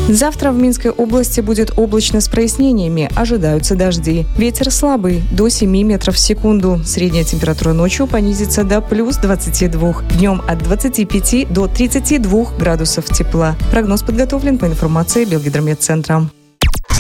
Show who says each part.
Speaker 1: Завтра в Минской области будет облачно с прояснениями. Ожидаются дожди. Ветер слабый, до 7 метров в секунду. Средняя температура ночью понизится до плюс 22. Днем от 25 до 32 градусов тепла. Прогноз подготовлен по информации Белгидрометцентра.